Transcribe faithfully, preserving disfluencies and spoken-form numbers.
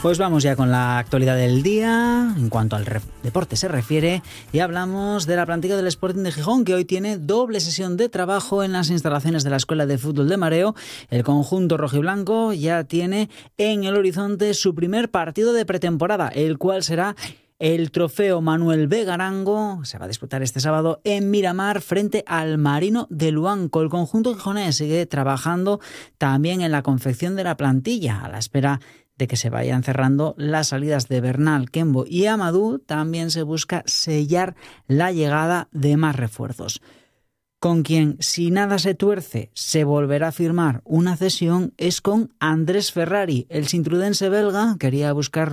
Pues vamos ya con la actualidad del día en cuanto al deporte se refiere y hablamos de la plantilla del Sporting de Gijón, que hoy tiene doble sesión de trabajo en las instalaciones de la Escuela de Fútbol de Mareo. El conjunto rojiblanco ya tiene en el horizonte su primer partido de pretemporada, el cual será el Trofeo Manuel Begarango. Se va a disputar este sábado en Miramar frente al Marino de Luanco. El conjunto gijonés sigue trabajando también en la confección de la plantilla a la espera de que se vayan cerrando las salidas de Bernal, Kembo y Amadou. También se busca sellar la llegada de más refuerzos. Con quien, si nada se tuerce, se volverá a firmar una cesión es con Andrés Ferrari. El sintrudense belga quería buscar